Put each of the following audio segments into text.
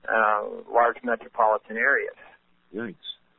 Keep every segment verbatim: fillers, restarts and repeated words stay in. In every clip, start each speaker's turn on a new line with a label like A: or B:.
A: uh, large metropolitan areas.
B: Yikes.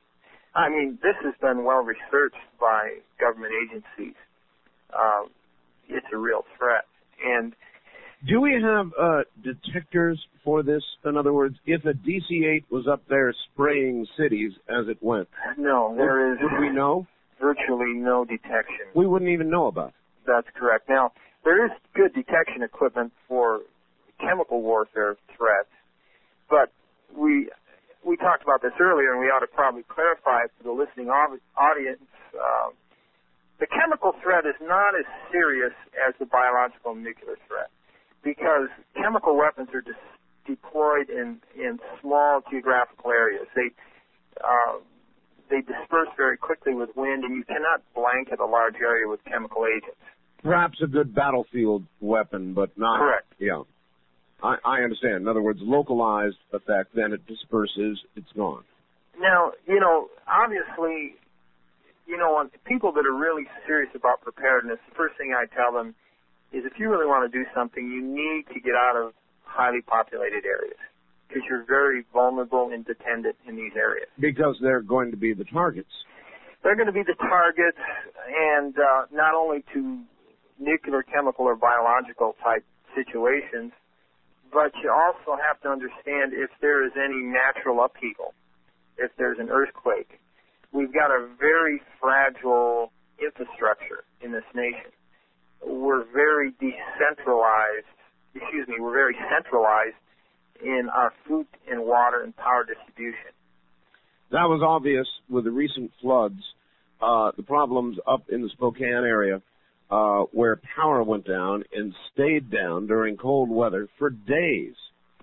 A: I mean, this has been well researched by government agencies. Uh, it's a real threat. And
B: do we have uh, detectors for this? In other words, if a D C eight was up there spraying cities as it went,
A: no, there
B: would,
A: is
B: would we know?
A: Virtually no detection.
B: We wouldn't even know about it.
A: That's correct. Now, there is good detection equipment for chemical warfare threats, but we we talked about this earlier, and we ought to probably clarify it for the listening audience. Uh, the chemical threat is not as serious as the biological and nuclear threat, because chemical weapons are dis- deployed in, in small geographical areas. They uh, they disperse very quickly with wind, and you cannot blanket a large area with chemical agents.
B: Perhaps a good battlefield weapon, but not...
A: Correct.
B: Yeah. I, I understand. In other words, localized effect, then it disperses, it's gone.
A: Now, you know, obviously, you know, on people that are really serious about preparedness, the first thing I tell them is if you really want to do something, you need to get out of highly populated areas, because you're very vulnerable and dependent in these areas.
B: Because they're going to be the targets.
A: They're going to be the targets, and uh, not only to nuclear, chemical, or biological type situations, but you also have to understand if there is any natural upheaval, if there's an earthquake. We've got a very fragile infrastructure in this nation. We're very decentralized, excuse me, we're very centralized in our food and water and power distribution.
B: That was obvious with the recent floods, uh, the problems up in the Spokane area, uh, where power went down and stayed down during cold weather for days.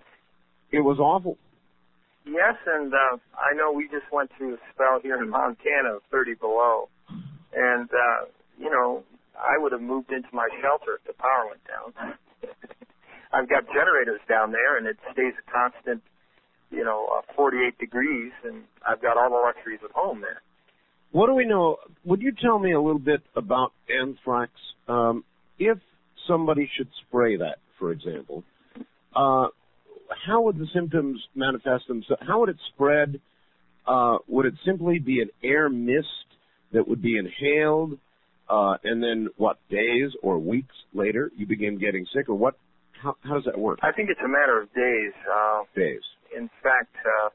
B: It was awful.
A: Yes, and uh, I know we just went through a spell here in Montana of thirty below, and, uh, you know, I would have moved into my shelter if the power went down. I've got generators down there, and it stays a constant, you know, uh, forty-eight degrees, and I've got all the luxuries of home there.
B: What do we know? Would you tell me a little bit about anthrax? Um, if somebody should spray that, for example, uh, how would the symptoms manifest themselves? How would it spread? Uh, would it simply be an air mist that would be inhaled, uh, and then, what, days or weeks later you begin getting sick? Or what? How, how does that work?
A: I think it's a matter of days. Uh,
B: days.
A: In fact, uh,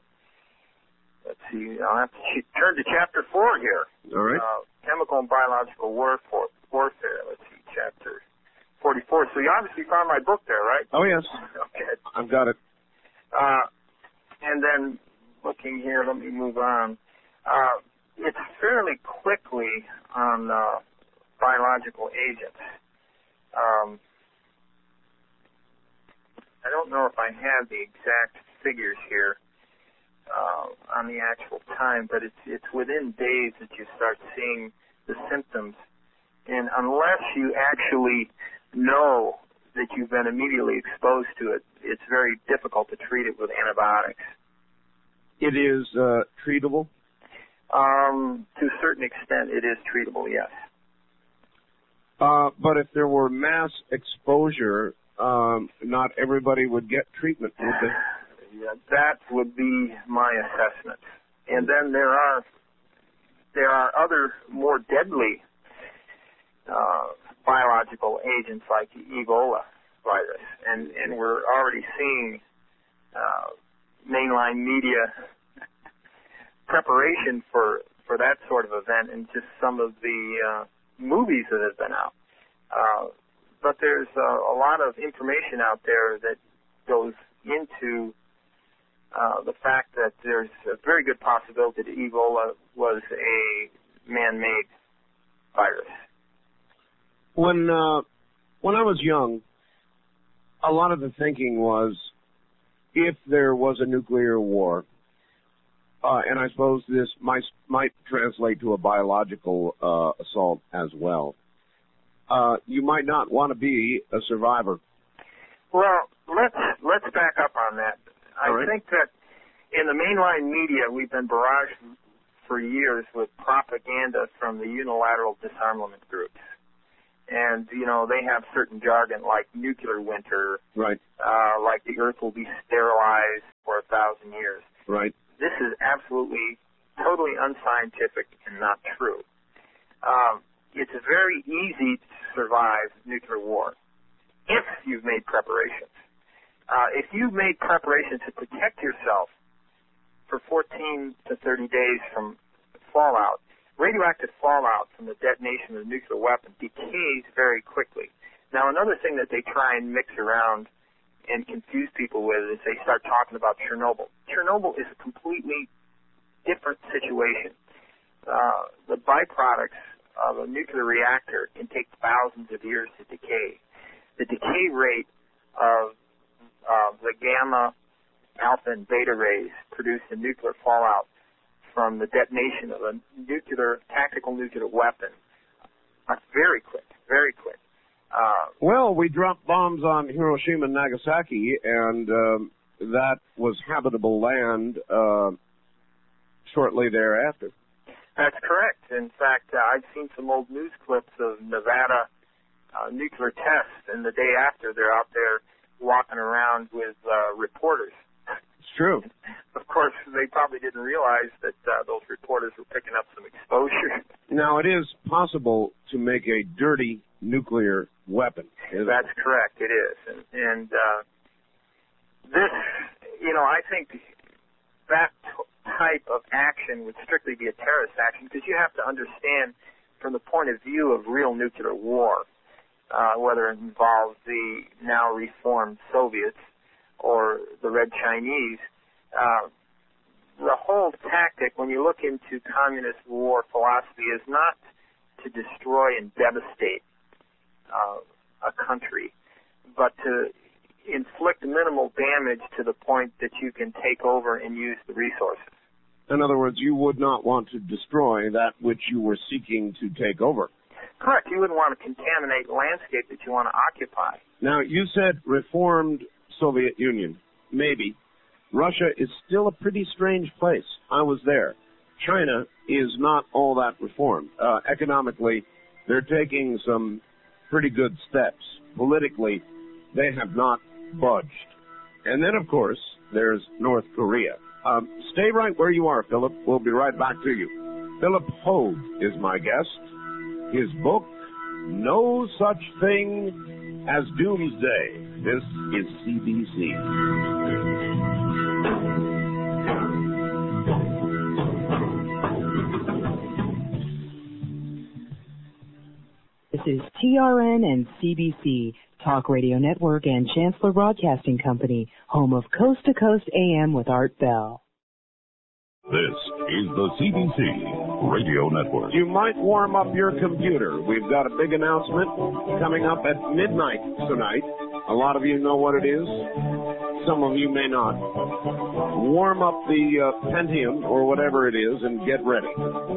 A: let's see, I'll have to turn to chapter four here.
B: All right.
A: Uh, chemical and biological warfare. warfare. Let's see, chapter forty-four. So you obviously found my book there, right?
B: Oh, yes.
A: Okay.
B: I've got it.
A: Uh, and then looking here, let me move on. Uh, it's fairly quickly on uh, biological agents. Um, I don't know if I have the exact figures here uh, on the actual time, but it's it's within days that you start seeing the symptoms. And unless you actually know that you've been immediately exposed to it, it's very difficult to treat it with antibiotics.
B: It is uh, treatable?
A: Um, to a certain extent, it is treatable, yes.
B: Uh, but if there were mass exposure, um, not everybody would get treatment, would they?
A: Yeah, that would be my assessment. And then there are there are other more deadly uh, biological agents like Ebola virus, and and we're already seeing uh, mainline media preparation for for that sort of event in just some of the uh, movies that have been out. Uh, but there's uh, a lot of information out there that goes into uh, the fact that there's a very good possibility that Ebola was a man-made virus.
B: When uh, when I was young, a lot of the thinking was if there was a nuclear war, uh, and I suppose this might might translate to a biological uh, assault as well, uh, you might not want to be a survivor.
A: Well, let's let's back up on that. I
B: All right.
A: think that in the mainline media, we've been barraged for years with propaganda from the unilateral disarmament groups. And, you know, they have certain jargon like nuclear winter,
B: right?
A: Uh, like the earth will be sterilized for a thousand years.
B: Right.
A: This is absolutely, totally unscientific and not true. Um, it's very easy to survive nuclear war if you've made preparations. Uh, if you've made preparations to protect yourself for fourteen to thirty days from fallout, radioactive fallout from the detonation of a nuclear weapon decays very quickly. Now, another thing that they try and mix around and confuse people with is they start talking about Chernobyl. Chernobyl is a completely different situation. Uh, the byproducts of a nuclear reactor can take thousands of years to decay. The decay rate of uh, the gamma, alpha, and beta rays produced in nuclear fallout from the detonation of a nuclear, tactical nuclear weapon are very quick, very quick. Uh,
B: well, we dropped bombs on Hiroshima and Nagasaki, and um, that was habitable land uh, shortly thereafter.
A: That's correct. In fact, uh, I've seen some old news clips of Nevada uh, nuclear tests, and the day after they're out there walking around with uh, reporters.
B: It's true.
A: Of course, they probably didn't realize that uh, those reporters were picking up some exposure.
B: Now, it is possible to make a dirty nuclear weapon.
A: That's
B: it?
A: correct. It is. And, and uh, this, you know, I think that t- type of action would strictly be a terrorist action because you have to understand from the point of view of real nuclear war, uh, whether it involves the now reformed Soviets or the Red Chinese, uh, the whole tactic, when you look into communist war philosophy, is not to destroy and devastate uh, a country, but to inflict minimal damage to the point that you can take over and use the resources.
B: In other words, you would not want to destroy that which you were seeking to take over.
A: Correct. You wouldn't want to contaminate the landscape that you want to occupy.
B: Now, you said reformed Soviet Union. Maybe. Russia is still a pretty strange place. I was there. China is not all that reformed. Uh, economically, they're taking some pretty good steps. Politically, they have not budged. And then, of course, there's North Korea. Um, stay right where you are, Philip. We'll be right back to you. Philip Hoag is my guest. His book, No Such Thing as Doomsday. This is C B C.
C: This is T R N and C B C, Talk Radio Network and Chancellor Broadcasting Company, home of Coast to Coast A M with Art Bell.
D: This is the C B C Radio Network.
B: You might warm up your computer. We've got a big announcement coming up at midnight tonight. A lot of you know what it is. Some of you may not. Warm up the uh, Pentium or whatever it is and get ready.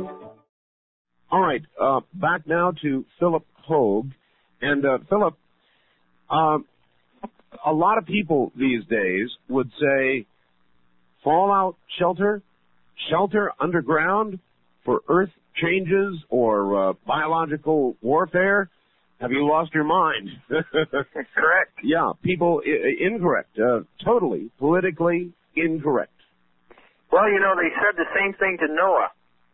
B: All right, uh, back now to Philip Hoag. And uh, Philip, uh, a lot of people these days would say fallout shelter, shelter underground for earth changes or uh, biological warfare. Have you lost your mind?
A: Correct.
B: Yeah, people, I- incorrect, uh, totally, politically incorrect.
A: Well, you know, they said the same thing to Noah.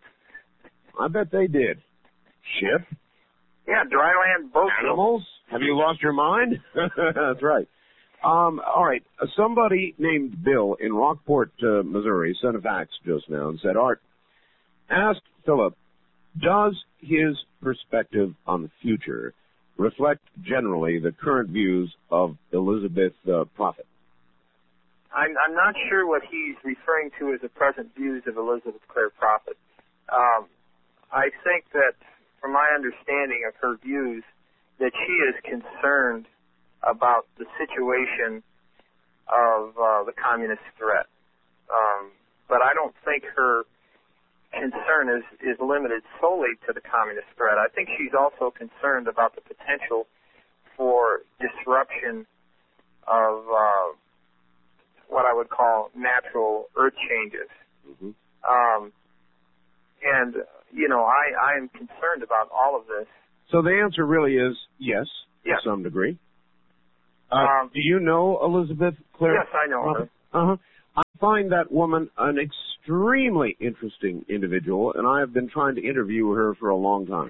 B: I bet they did. Ship?
A: Yeah, dry land boat.
B: Animals? Have you lost your mind? That's right. Um, all right, uh, somebody named Bill in Rockport, uh, Missouri, sent a fax just now and said, Art, ask Philip, does his perspective on the future reflect generally the current views of Elizabeth uh, Prophet?
A: I'm, I'm not sure what he's referring to as the present views of Elizabeth Clare Prophet. Um, I think that, from my understanding of her views, that she is concerned about the situation of uh, the communist threat. Um, but I don't think her concern is, is limited solely to the communist threat. I think she's also concerned about the potential for disruption of uh, what I would call natural earth changes.
B: Mm-hmm.
A: Um, and, you know, I, I am concerned about all of this.
B: So the answer really is yes,
A: yes.
B: to some degree. Uh,
A: Um,
B: do you know Elizabeth Clare?
A: Yes, I know her.
B: Uh-huh. I find that woman an extremely interesting individual, and I have been trying to interview her for a long time.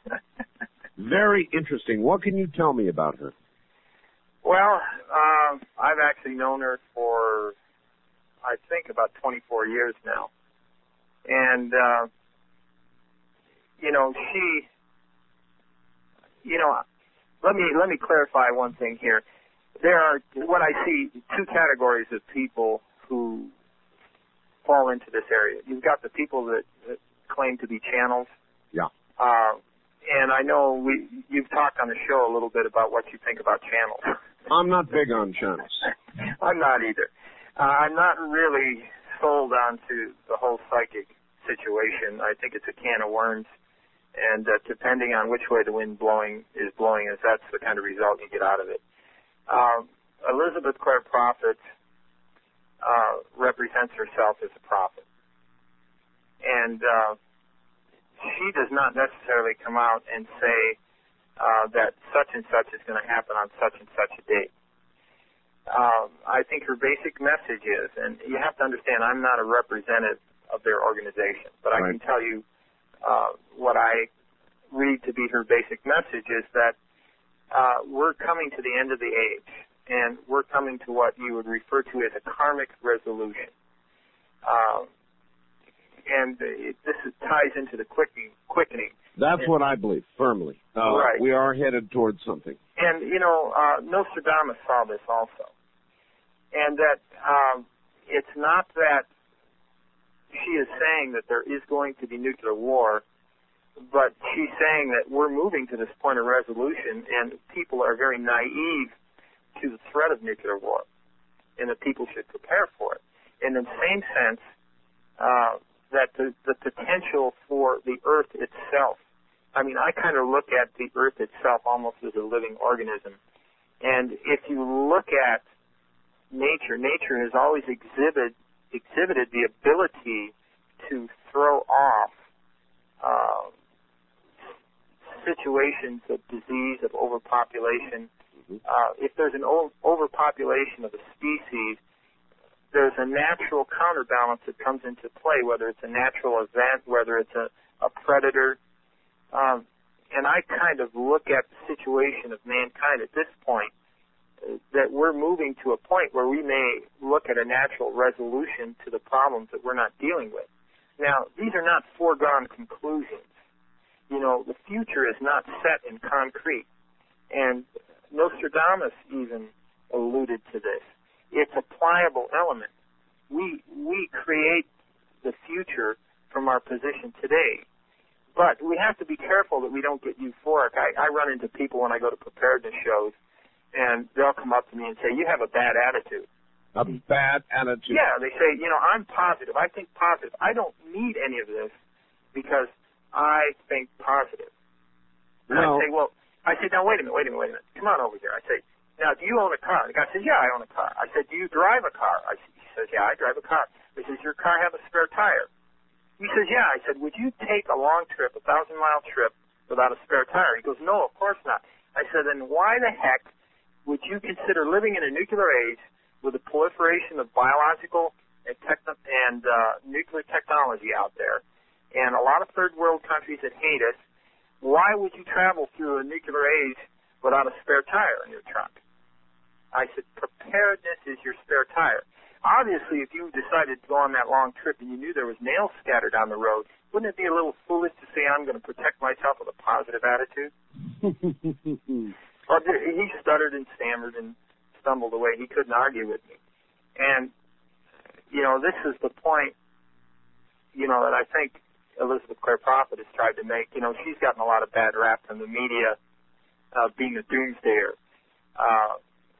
B: Very interesting. What can you tell me about her?
A: Well, um, I've actually known her for, I think, about twenty-four years now. And, uh, you know, she, you know, let me, let me clarify one thing here. There are, what I see, two categories of people who fall into this area. You've got the people that, that claim to be channels.
B: Yeah.
A: Uh, and I know we, you've talked on the show a little bit about what you think about channels.
B: I'm not big on channels.
A: I'm not either. Uh, I'm not really sold on to the whole psychic situation. I think it's a can of worms, and uh, depending on which way the wind blowing is blowing us, that's the kind of result you get out of it. Uh, Elizabeth Clare Prophet uh, represents herself as a prophet, and uh, she does not necessarily come out and say uh, that such and such is going to happen on such and such a date. Um, I think her basic message is, and you have to understand, I'm not a representative of their organization, but I
B: right.
A: can tell you uh, what I read to be her basic message is that uh, we're coming to the end of the age, and we're coming to what you would refer to as a karmic resolution. Um, and it, this is, ties into the quickening. quickening.
B: That's
A: and,
B: what I believe, firmly. Uh,
A: right.
B: We are headed towards something.
A: And, you know, uh, Nostradamus saw this also. And that um, it's not that she is saying that there is going to be nuclear war, but she's saying that we're moving to this point of resolution, and people are very naive to the threat of nuclear war, and that people should prepare for it. In the same sense, uh, that the, the potential for the Earth itself, I mean, I kind of look at the Earth itself almost as a living organism. And if you look at nature, nature has always exhibited, exhibited the ability to throw off uh, situations of disease, of overpopulation. Mm-hmm. Uh, if there's an o- overpopulation of a species, there's a natural counterbalance that comes into play, whether it's a natural event, whether it's a, a predator. Um, and I kind of look at the situation of mankind at this point, uh, that we're moving to a point where we may look at a natural resolution to the problems that we're not dealing with. Now, these are not foregone conclusions. You know, the future is not set in concrete. And Nostradamus even alluded to this. It's a pliable element. We we create the future from our position today. But we have to be careful that we don't get euphoric. I, I run into people when I go to preparedness shows, and they'll come up to me and say, you have a bad attitude.
B: A bad attitude?
A: Yeah, they say, you know, I'm positive. I think positive. I don't need any of this because I think positive. And
B: no.
A: I say, well, I say, now, wait a minute, wait a minute, wait a minute. Come on over here. I say, now, do you own a car? The guy says, yeah, I own a car. I said, do you drive a car? I, he says, yeah, I drive a car. He says, your car have a spare tire? He says, yeah. I said, would you take a long trip, a thousand-mile trip, without a spare tire? He goes, no, of course not. I said, then why the heck would you consider living in a nuclear age with the proliferation of biological and, techn- and uh, nuclear technology out there, and a lot of third-world countries that hate us? Why would you travel through a nuclear age without a spare tire in your trunk? I said, preparedness is your spare tire. Obviously, if you decided to go on that long trip and you knew there was nails scattered on the road, wouldn't it be a little foolish to say, I'm going to protect myself with a positive attitude? Well, he stuttered and stammered and stumbled away. He couldn't argue with me. And, you know, this is the point, you know, that I think Elizabeth Clare Prophet has tried to make. You know, she's gotten a lot of bad rap from the media, uh, being a doomsdayer. Uh,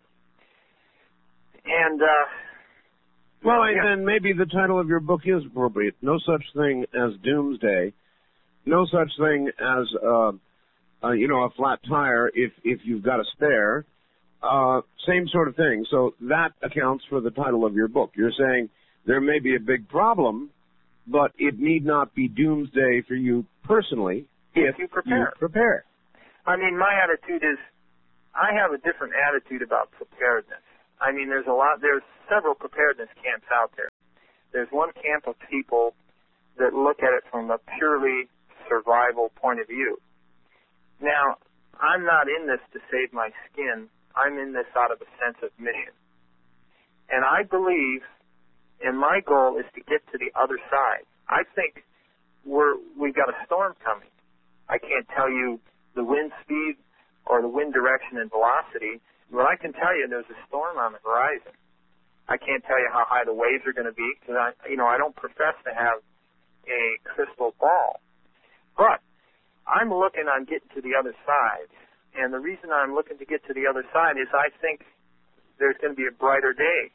A: and, uh,
B: well,
A: yeah.
B: and then maybe the title of your book is appropriate. No such thing as doomsday. No such thing as, uh, uh, you know, a flat tire if, if you've got a spare. Uh, same sort of thing. So that accounts for the title of your book. You're saying there may be a big problem, but it need not be doomsday for you personally if,
A: if you prepare.
B: you prepare.
A: I mean, my attitude is, I have a different attitude about preparedness. I mean, there's a lot, there's several preparedness camps out there. There's one camp of people that look at it from a purely survival point of view. Now, I'm not in this to save my skin. I'm in this out of a sense of mission. And I believe, and my goal is to get to the other side. I think we're, we've got a storm coming. I can't tell you the wind speed or the wind direction and velocity, but I can tell you there's a storm on the horizon. I can't tell you how high the waves are going to be because I, you know, I don't profess to have a crystal ball. But I'm looking on getting to the other side, and the reason I'm looking to get to the other side is I think there's going to be a brighter day,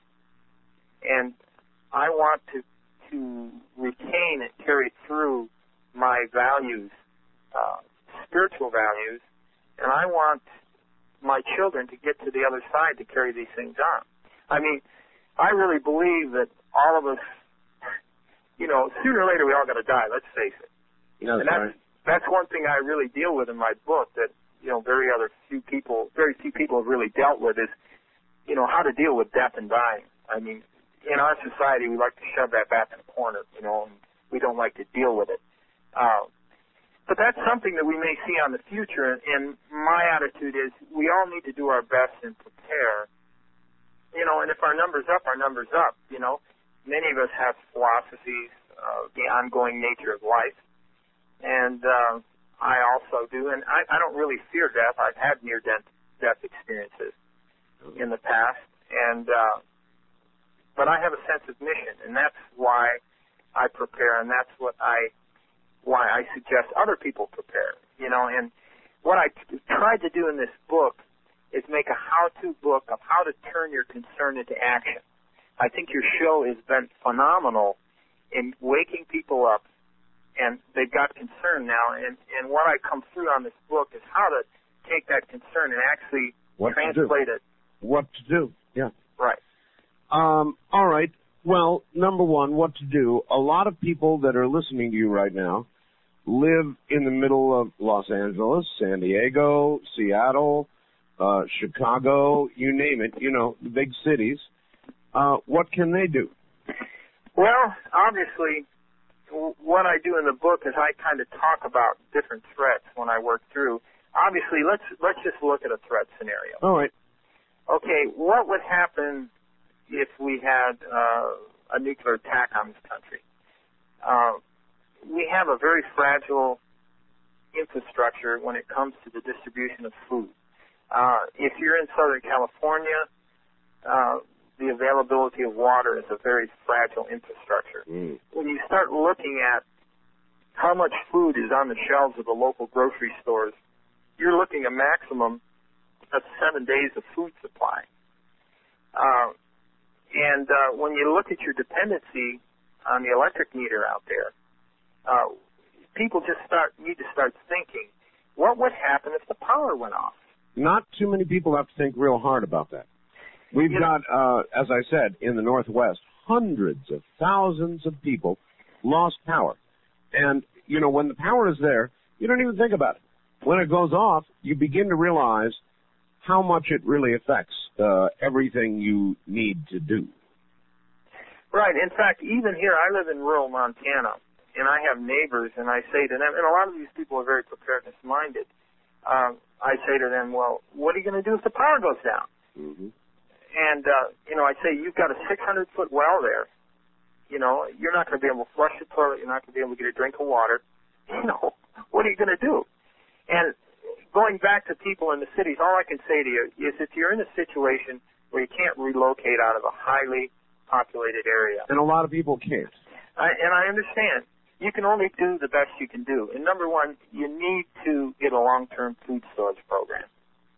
A: and I want to to retain and carry through my values, uh, spiritual values, and I want my children to get to the other side to carry these things on. I mean, I really believe that all of us, you know, sooner or later we all got to die. Let's face it.
B: You know,
A: and that's, that's one thing I really deal with in my book that, you know, very other few people, very few people have really dealt with is, you know, how to deal with death and dying. I mean, in our society, we like to shove that back in a corner, you know, and we don't like to deal with it. Uh, but that's something that we may see on the future, and my attitude is we all need to do our best and prepare. You know, and if our number's up, our number's up, you know. Many of us have philosophies of the ongoing nature of life, and uh, I also do, and I, I don't really fear death. I've had near-death death experiences in the past, and uh, but I have a sense of mission, and that's why I prepare, and that's what I why I suggest other people prepare. You know, and what I t- tried to do in this book is make a how-to book of how to turn your concern into action. I think your show has been phenomenal in waking people up, and they've got concern now, and, and what I come through on this book is how to take that concern and actually
B: what
A: translate it.
B: What to do, yeah.
A: Right.
B: Um, all right. Well, number one, what to do. A lot of people that are listening to you right now live in the middle of Los Angeles, San Diego, Seattle, uh, Chicago, you name it, you know, the big cities. Uh, what can they do?
A: Well, obviously, w- what I do in the book is I kind of talk about different threats when I work through. Obviously, let's let's just look at a threat scenario.
B: All right.
A: Okay, what would happen if we had uh, a nuclear attack on this country? Uh, we have a very fragile infrastructure when it comes to the distribution of food. Uh, if you're in Southern California, uh, the availability of water is a very fragile infrastructure.
B: Mm.
A: When you start looking at how much food is on the shelves of the local grocery stores, you're looking at a maximum of seven days of food supply. Uh, and uh, when you look at your dependency on the electric meter out there, uh, people just start need to start thinking, what would happen if the power went off?
B: Not too many people have to think real hard about that. We've
A: you
B: got, uh, as I said, in the Northwest, hundreds of thousands of people lost power. And, you know, when the power is there, you don't even think about it. When it goes off, you begin to realize how much it really affects uh, everything you need to do.
A: Right. In fact, even here, I live in rural Montana, and I have neighbors, and I say to them, and a lot of these people are very preparedness-minded, um, I say to them, well, what are you going to do if the power goes down?
B: Mm-hmm.
A: And, uh, you know, I say, you've got a six hundred foot well there. You know, you're not going to be able to flush the toilet. You're not going to be able to get a drink of water. You know, what are you going to do? And going back to people in the cities, all I can say to you is if you're in a situation where you can't relocate out of a highly populated area.
B: And a lot of people can't.
A: I, and I understand. You can only do the best you can do. And number one, you need to get a long-term food storage program.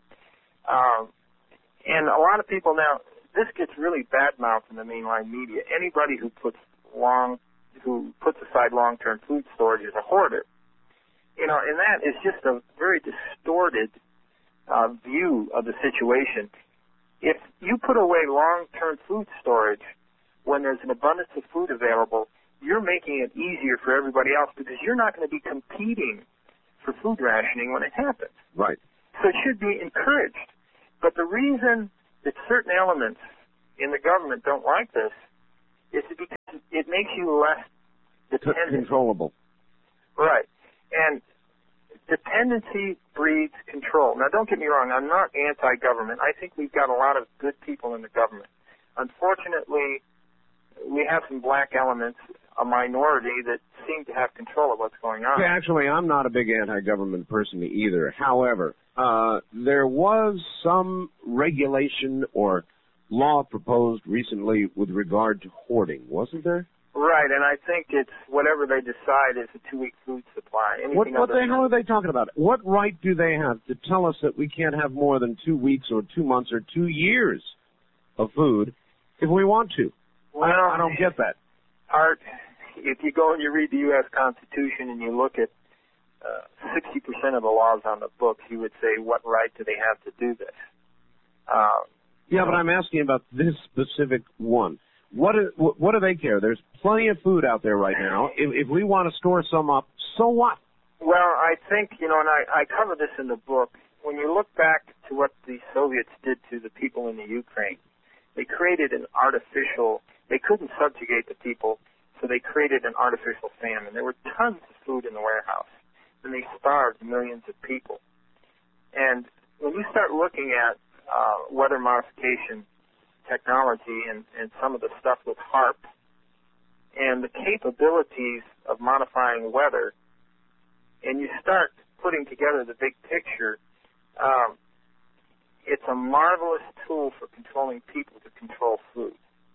A: Um, and a lot of people now, this gets really bad-mouthed in the mainline media. Anybody who puts long, who puts aside long-term food storage is a hoarder. You know, and that is just a very distorted uh, view of the situation. If you put away long-term food storage when there's an abundance of food available, you're making it easier for everybody else because you're not going to be competing for food rationing when it happens.
B: Right.
A: So it should be encouraged. But the reason that certain elements in the government don't like this is because it makes you less dependent.
B: Controllable.
A: Right. And dependency breeds control. Now, don't get me wrong. I'm not anti-government. I think we've got a lot of good people in the government. Unfortunately, we have some black elements, a minority, that seem to have control of what's going on.
B: Okay, actually, I'm not a big anti-government person either. However, uh, there was some regulation or law proposed recently with regard to hoarding, wasn't there?
A: Right, and I think it's whatever they decide is a two-week food supply.
B: What, what the hell are they talking about? What right do they have to tell us that we can't have more than two weeks or two months or two years of food if we want to?
A: Well,
B: I, I don't get that.
A: Art, if you go and you read the U S Constitution and you look at uh, sixty percent of the laws on the books, you would say, what right do they have to do this? Uh,
B: yeah, but I'm asking about this specific one. What is, what do they care? There's plenty of food out there right now. If, if we want to store some up, so what?
A: Well, I think, you know, and I, I cover this in the book, when you look back to what the Soviets did to the people in the Ukraine, they created an artificial, they couldn't subjugate the people, so they created an artificial famine. There were tons of food in the warehouse, and they starved millions of people. And when you start looking at uh, weather modification technology and, and some of the stuff with HAARP and the capabilities of modifying weather, and you start putting together the big picture, um, it's a marvelous tool for controlling people to control food.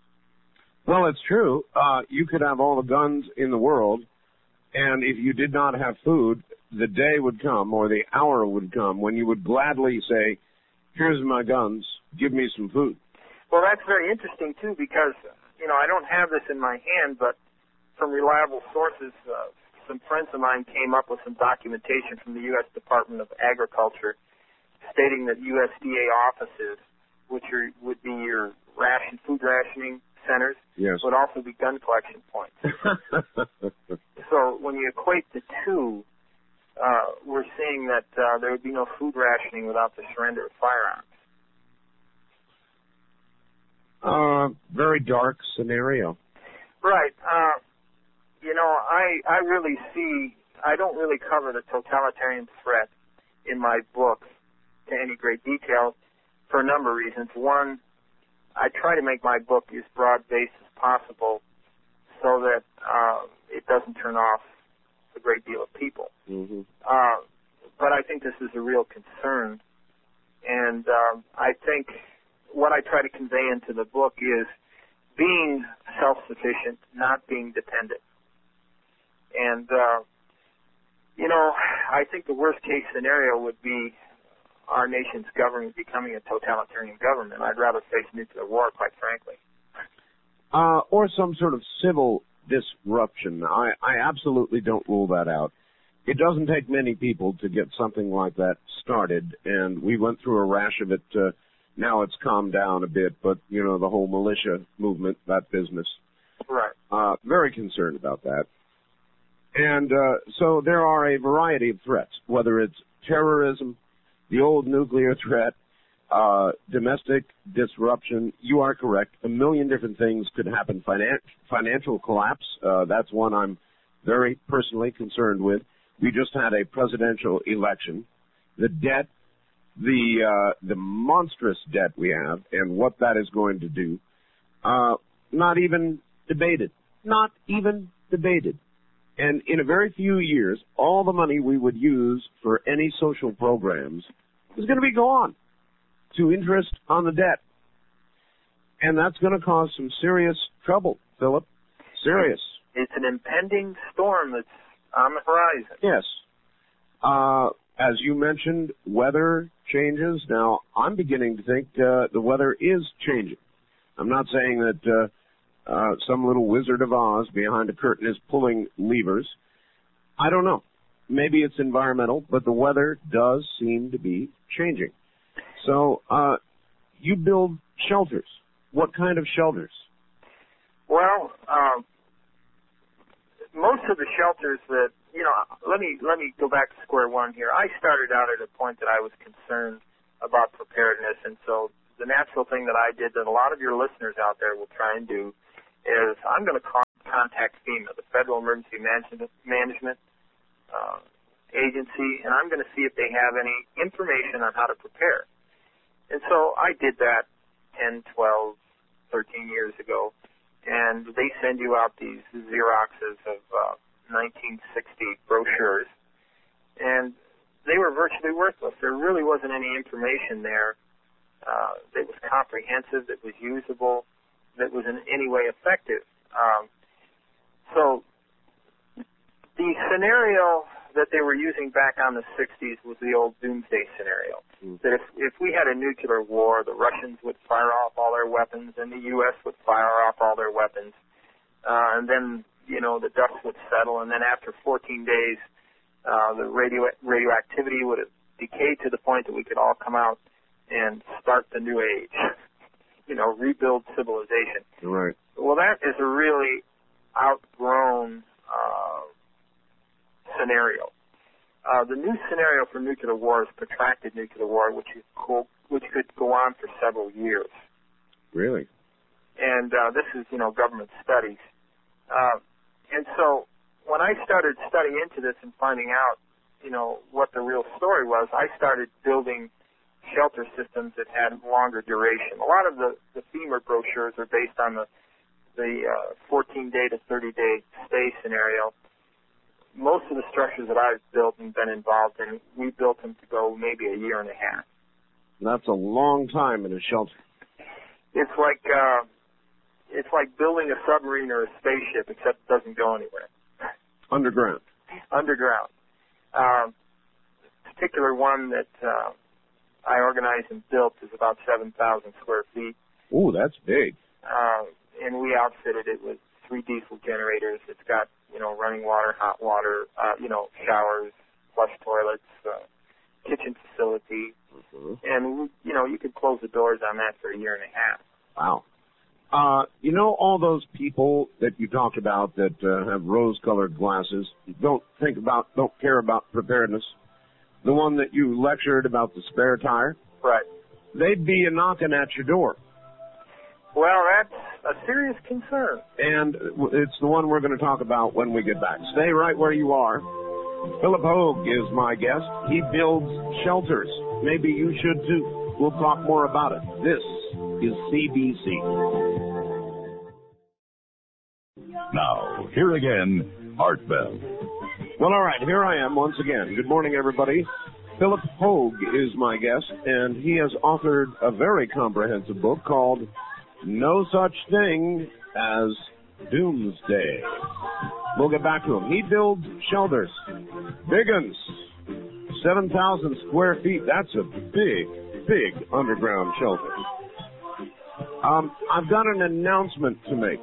B: Well, it's true. Uh, you could have all the guns in the world, and if you did not have food, the day would come or the hour would come when you would gladly say, here's my guns, give me some food.
A: Well, that's very interesting, too, because, you know, I don't have this in my hand, but from reliable sources, uh, some friends of mine came up with some documentation from the U S Department of Agriculture stating that U S D A offices, which are, would be your ration, food rationing centers,
B: yes,
A: would also be gun collection points. So when you equate the two, uh, we're seeing that uh, there would be no food rationing without the surrender of firearms.
B: Uh, very dark scenario.
A: Right. Uh, you know, I, I really see, I don't really cover the totalitarian threat in my book to any great detail for a number of reasons. One, I try to make my book as broad-based as possible so that uh, it doesn't turn off a great deal of people.
B: Mm-hmm.
A: Uh, but I think this is a real concern. And uh, I think what I try to convey into the book is being self-sufficient, not being dependent. And, uh, you know, I think the worst-case scenario would be our nation's government becoming a totalitarian government. I'd rather face nuclear war, quite frankly.
B: Uh, or some sort of civil disruption. I, I absolutely don't rule that out. It doesn't take many people to get something like that started, and we went through a rash of it. Uh, now it's calmed down a bit, but, you know, the whole militia movement, that business.
A: Right.
B: Uh, very concerned about that. And uh, so there are a variety of threats, whether it's terrorism, the old nuclear threat, uh, domestic disruption. You are correct. A million different things could happen. Finan- financial collapse, uh, that's one I'm very personally concerned with. We just had a presidential election. The debt, the uh, the monstrous debt we have, and what that is going to do, uh, not even debated. Not even debated. And in a very few years, all the money we would use for any social programs is going to be gone to interest on the debt. And that's going to cause some serious trouble, Philip. Serious.
A: It's an impending storm that's on the horizon.
B: Yes. Uh, as you mentioned, weather changes. Now, I'm beginning to think uh, the weather is changing. I'm not saying that uh, uh, some little Wizard of Oz behind a curtain is pulling levers. I don't know. Maybe it's environmental, but the weather does seem to be changing. So, uh, you build shelters. What kind of shelters?
A: Well, um, most of the shelters that, you know, let me let me go back to square one here. I started out at a point that I was concerned about preparedness, and so the natural thing that I did that a lot of your listeners out there will try and do is I'm going to contact FEMA, the Federal Emergency Management, Management uh, Agency, and I'm going to see if they have any information on how to prepare. And so I did that ten, twelve, thirteen years ago, and they send you out these Xeroxes of uh, nineteen sixty brochures, and they were virtually worthless. There really wasn't any information there uh, that was comprehensive, that was usable, that was in any way effective. Um, so the scenario that they were using back on the sixties was the old doomsday scenario. Mm. That if, if we had a nuclear war, the Russians would fire off all their weapons and the U S would fire off all their weapons. Uh, and then, you know, the dust would settle, and then after fourteen days, uh, the radio, radioactivity would have decayed to the point that we could all come out and start the new age. You know, rebuild civilization.
B: Right.
A: Well, that is a really outgrown uh, scenario. Uh, the new scenario for nuclear war is protracted nuclear war, which is cool, which could go on for several years.
B: Really?
A: And uh, this is, you know, government studies. Uh, and so when I started studying into this and finding out, you know, what the real story was, I started building shelter systems that had longer duration. A lot of the, the FEMA brochures are based on the, the uh, fourteen-day to thirty-day stay scenario. Most of the structures that I've built and been involved in, we built them to go maybe a year and a half.
B: That's a long time in a shelter.
A: It's like uh, it's like building a submarine or a spaceship, except it doesn't go anywhere.
B: Underground.
A: Underground. Uh, particular one that uh, I organized and built is about seven thousand square feet.
B: Ooh, that's big.
A: Uh, and we outfitted it with three diesel generators. It's got, you know, running water, hot water, uh, you know, showers, flush toilets, uh, kitchen facility. Mm-hmm. And, you know, you could close the doors on that for a year and a half.
B: Wow. Uh, you know, all those people that you talked about that uh, have rose-colored glasses, don't think about, don't care about preparedness. The one that you lectured about the spare tire.
A: Right.
B: They'd be a knocking at your door.
A: Well, that's a serious concern.
B: And it's the one we're going to talk about when we get back. Stay right where you are. Philip Hoag is my guest. He builds shelters. Maybe you should too. We'll talk more about it. This is C B C.
D: Now, here again, Art Bell.
B: Well, all right, here I am once again. Good morning, everybody. Philip Hoag is my guest, and he has authored a very comprehensive book called No Such Thing as Doomsday. We'll get back to him. He builds shelters. Big uns. seven thousand square feet. That's a big, big underground shelter. Um, I've got an announcement to make.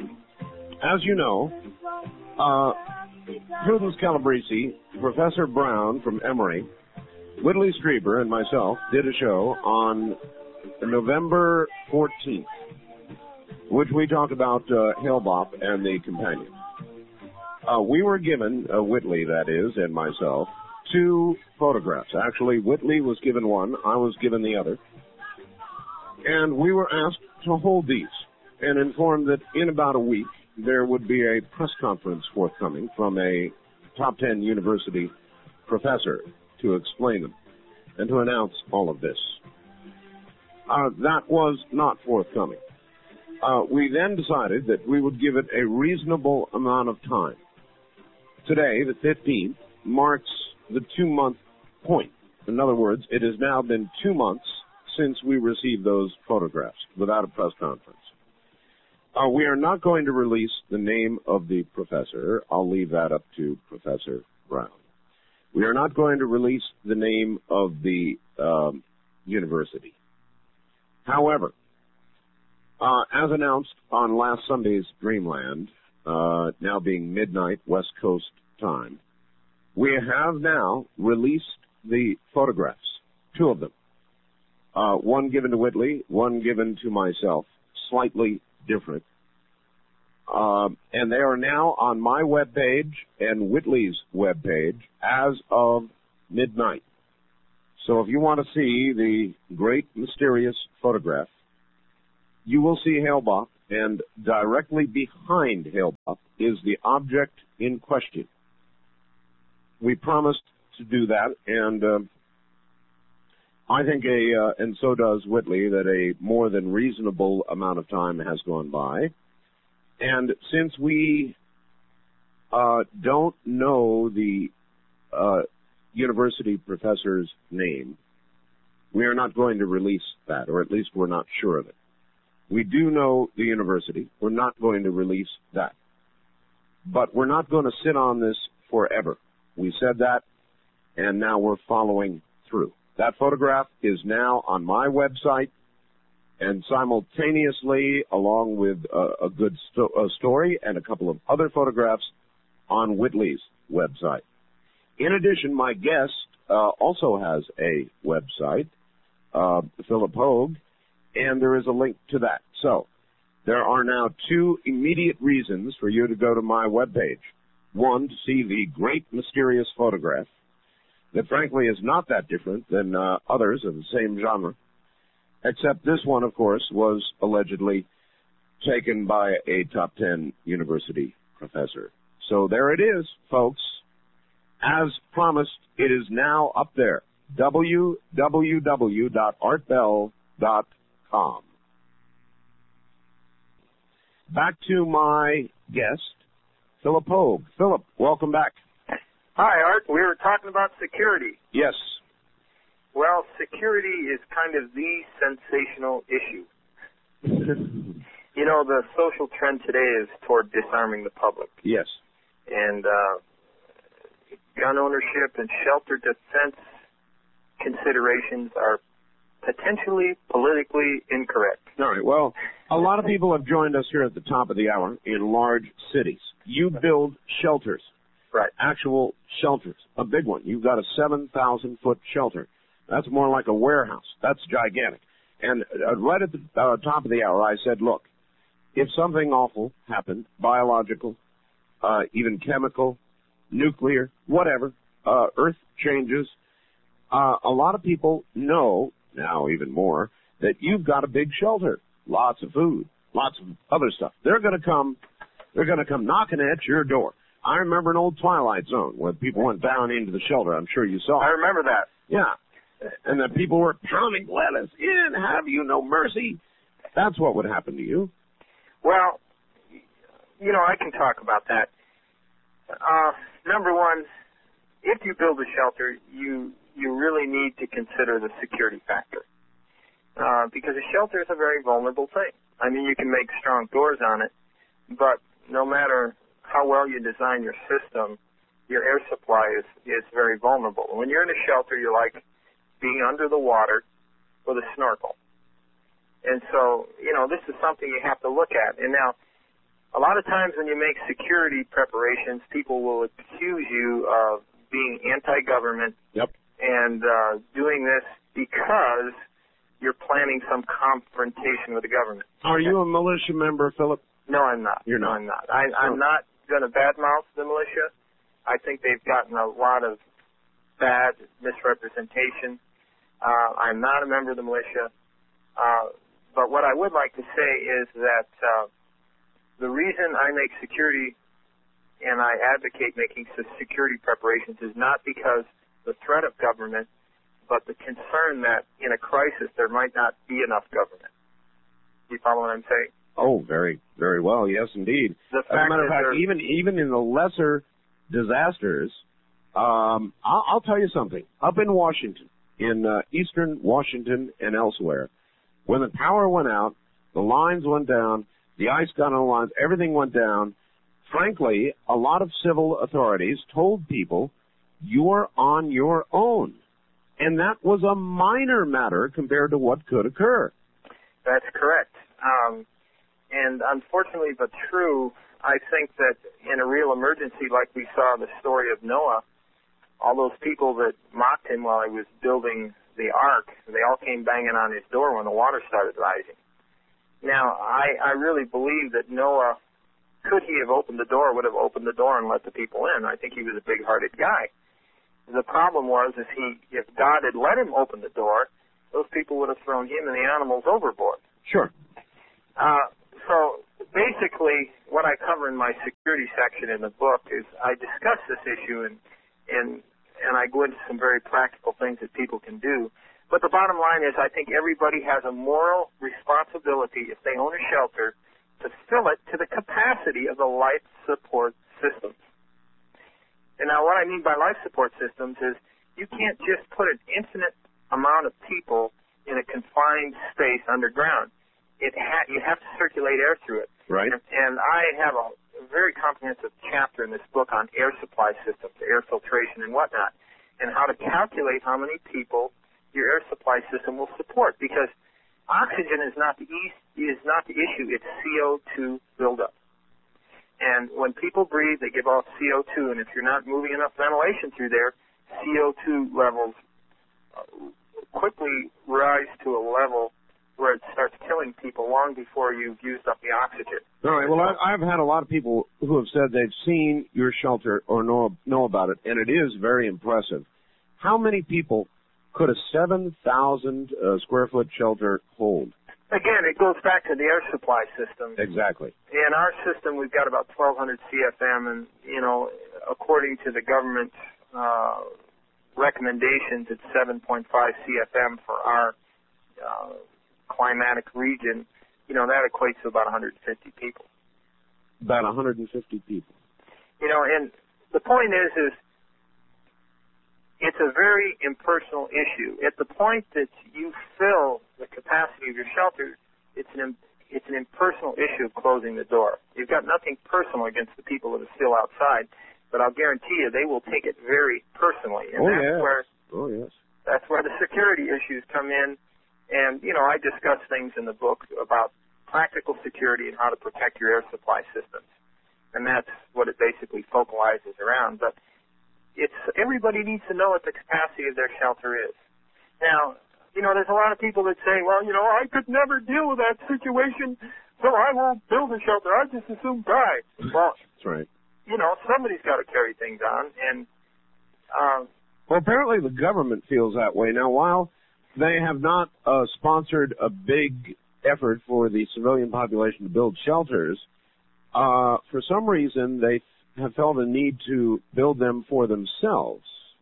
B: As you know, uh, Prudence Calabrese, Professor Brown from Emory, Whitley Strieber, and myself did a show on November fourteenth, which we talked about uh, Hale-Bopp and the companion. Uh, we were given, uh, Whitley that is, and myself, two photographs. Actually, Whitley was given one, I was given the other. And we were asked to hold these and informed that in about a week there would be a press conference forthcoming from a top ten university professor to explain them and to announce all of this. Uh, that was not forthcoming. Uh, we then decided that we would give it a reasonable amount of time. Today, the fifteenth, marks the two-month point. In other words, it has now been two months since we received those photographs without a press conference. Uh, we are not going to release the name of the professor. I'll leave that up to Professor Brown. We are not going to release the name of the um, university. However, uh, as announced on last Sunday's Dreamland, uh, now being midnight West Coast time, we have now released the photographs, two of them. Uh, one given to Whitley, one given to myself, slightly different. Uh, and they are now on my webpage and Whitley's webpage as of midnight. So if you want to see the great mysterious photograph, you will see Hale-Bopp and directly behind Hale-Bopp is the object in question. We promised to do that, and uh, I think, a, uh, and so does Whitley, that a more than reasonable amount of time has gone by. And since we uh, don't know the uh, university professor's name, we are not going to release that, or at least we're not sure of it. We do know the university. We're not going to release that. But we're not going to sit on this forever. We said that, and now we're following through. That photograph is now on my website, and simultaneously, along with a, a good sto- a story and a couple of other photographs, on Whitley's website. In addition, my guest uh, also has a website, uh, Philip Hoag, and there is a link to that. So there are now two immediate reasons for you to go to my webpage. One, to see the great mysterious photograph that frankly is not that different than uh, others of the same genre, except this one, of course, was allegedly taken by a top ten university professor. So there it is, folks. As promised, it is now up there, w w w dot art bell dot com. Back to my guest, Philip Hoag. Philip, welcome back.
A: Hi, Art. We were talking about security.
B: Yes.
A: Well, security is kind of the sensational issue. You know, the social trend today is toward disarming the public.
B: Yes.
A: And uh, gun ownership and shelter defense considerations are potentially politically incorrect.
B: All right. Well, a lot of people have joined us here at the top of the hour in large cities. You build shelters.
A: Right.
B: Actual shelters. A big one. You've got a seven thousand foot shelter. That's more like a warehouse. That's gigantic. And uh, right at the uh, top of the hour, I said, look, if something awful happened, biological, uh, even chemical, nuclear, whatever, uh, Earth changes, uh, a lot of people know, now even more, that you've got a big shelter, lots of food, lots of other stuff. They're going to come, they're going to come knocking at your door. I remember an old Twilight Zone where people went down into the shelter. I'm sure you saw it.
A: I remember that.
B: Yeah. And the people were pounding, let us in, have you no mercy? That's what would happen to you.
A: Well, you know, I can talk about that. Uh, number one, if you build a shelter, you you really need to consider the security factor. Uh, because a shelter is a very vulnerable thing. I mean, you can make strong doors on it, but no matter how well you design your system, your air supply is, is very vulnerable. When you're in a shelter, you're like being under the water with a snorkel. And so, you know, this is something you have to look at. And now, a lot of times when you make security preparations, people will accuse you of being anti-government
B: Yep.
A: and uh, doing this because you're planning some confrontation with the government.
B: Are you a militia member, Philip?
A: No, I'm not.
B: You're not.
A: No, I'm not. I, I'm not going to badmouth the militia. I think they've gotten a lot of bad misrepresentation. Uh, I'm not a member of the militia. Uh, but what I would like to say is that uh, the reason I make security and I advocate making security preparations is not because the threat of government, but the concern that in a crisis there might not be enough government. You follow what I'm saying?
B: Oh, very, very well. Yes, indeed.
A: The
B: As a
A: fact
B: matter of
A: that
B: fact,
A: there-
B: even even in the lesser disasters, um, I'll, I'll tell you something. Up in Washington, in uh, eastern Washington and elsewhere, when the power went out, the lines went down, the ice got on the lines, everything went down. Frankly, a lot of civil authorities told people, you're on your own. And that was a minor matter compared to what could occur.
A: That's correct. Um, and unfortunately but true, I think that in a real emergency like we saw the story of Noah, all those people that mocked him while he was building the ark, they all came banging on his door when the water started rising. Now, I, I really believe that Noah, could he have opened the door, would have opened the door and let the people in. I think he was a big-hearted guy. The problem was, is he, if God had let him open the door, those people would have thrown him and the animals overboard.
B: Sure.
A: Uh, so basically, what I cover in my security section in the book is I discuss this issue and and and I go into some very practical things that people can do. But the bottom line is I think everybody has a moral responsibility, if they own a shelter, to fill it to the capacity of the life support systems. And now what I mean by life support systems is you can't just put an infinite amount of people in a confined space underground. It ha- you have to circulate air through it.
B: Right.
A: And, and I have a very comprehensive chapter in this book on air supply systems, air filtration and whatnot, and how to calculate how many people your air supply system will support, because oxygen is not the e- is not the issue, it's C O two buildup. And when people breathe, they give off C O two, and if you're not moving enough ventilation through there, C O two levels quickly rise to a level where it starts killing people long before you've used up the oxygen.
B: All right. Well, I, I've had a lot of people who have said they've seen your shelter or know know about it, and it is very impressive. How many people could a seven thousand uh, square foot shelter hold?
A: Again, it goes back to the air supply system.
B: Exactly.
A: In our system, we've got about twelve hundred C F M, and, you know, according to the government uh, recommendations, it's seven point five C F M for our uh, climatic region. You know, that equates to about one hundred fifty people.
B: About one hundred fifty people.
A: You know, and the point is, is it's a very impersonal issue. At the point that you fill the capacity of your shelter, it's an it's an impersonal issue of closing the door. You've got nothing personal against the people that are still outside, but I'll guarantee you they will take it very personally. And
B: oh,
A: that's
B: yes.
A: where
B: Oh, yes.
A: That's where the security issues come in. And, you know, I discuss things in the book about practical security and how to protect your air supply systems. And that's what it basically focalizes around. But it's everybody needs to know what the capacity of their shelter is. Now, you know, there's a lot of people that say, well, you know, I could never deal with that situation, so I won't build a shelter. I just assume die. Well,
B: that's right.
A: You know, somebody's got to carry things on. And um,
B: well, apparently the government feels that way. Now, while they have not uh, sponsored a big effort for the civilian population to build shelters, uh, for some reason they have felt a need to build them for themselves.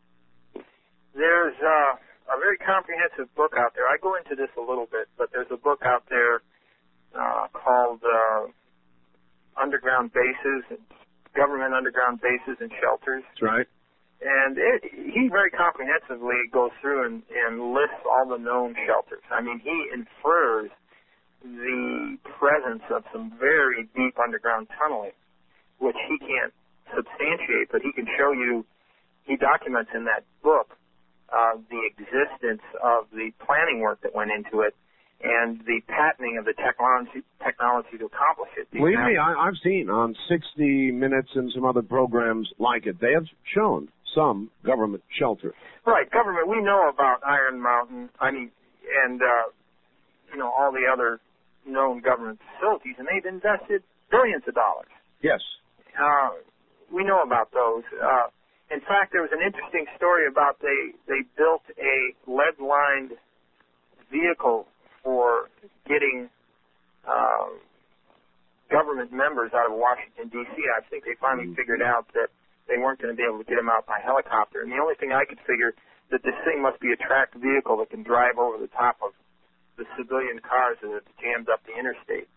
A: There's uh, a very comprehensive book out there. I go into this a little bit, but there's a book out there uh, called uh, Underground Bases, Government Underground Bases and Shelters.
B: That's right.
A: And it, he very comprehensively goes through and, and lists all the known shelters. I mean, he infers the presence of some very deep underground tunneling, which he can't substantiate, but he can show you, he documents in that book uh, the existence of the planning work that went into it and the patenting of the technology technology to accomplish it.
B: Believe me, I, I've seen on sixty minutes and some other programs like it, they have shown some government shelter.
A: Right, government. We know about Iron Mountain, I mean, and, uh, you know, all the other known government facilities, and they've invested billions of dollars.
B: Yes.
A: Uh, we know about those. Uh, in fact, there was an interesting story about they, they built a lead-lined vehicle for getting uh, government members out of Washington, D C I think they finally mm-hmm. figured out that they weren't going to be able to get them out by helicopter. And the only thing I could figure that this thing must be a tracked vehicle that can drive over the top of the civilian cars as it jams up the interstate.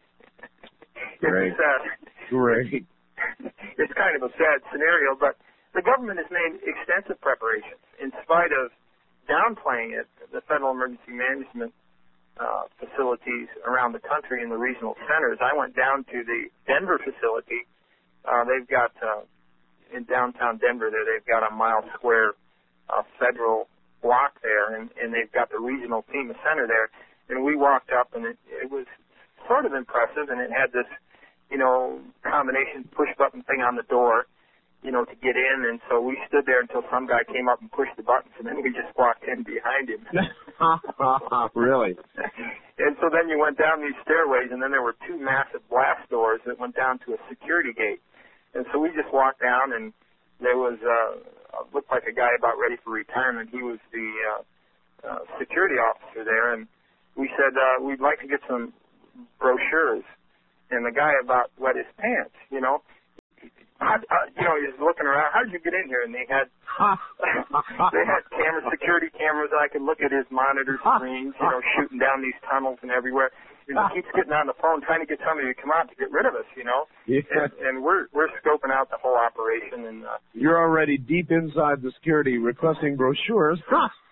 B: Great.
A: It's, uh,
B: Great.
A: It's kind of a sad scenario, but the government has made extensive preparations. In spite of downplaying it, the Federal Emergency Management uh, facilities around the country in the regional centers, I went down to the Denver facility. Uh, they've got... Uh, in downtown Denver there, they've got a mile square uh, federal block there, and, and they've got the regional FEMA center there. And we walked up, and it, it was sort of impressive, and it had this, you know, combination push-button thing on the door, you know, to get in. And so we stood there until some guy came up and pushed the buttons, and then we just walked in behind him.
B: Really?
A: And so then you went down these stairways, and then there were two massive blast doors that went down to a security gate. And so we just walked down, and there was, uh, looked like a guy about ready for retirement. He was the uh, uh, security officer there, and we said, uh, we'd like to get some brochures. and the guy about wet his pants, you know. I, I, you know, he's looking around. How did you get in here? And they had they had camera, security cameras. I could look at his monitor screens, you know, shooting down these tunnels and everywhere. And he keeps getting on the phone trying to get somebody to come out to get rid of us, you know.
B: Yeah.
A: And, and we're we're scoping out the whole operation. And uh,
B: you're already deep inside the security requesting brochures.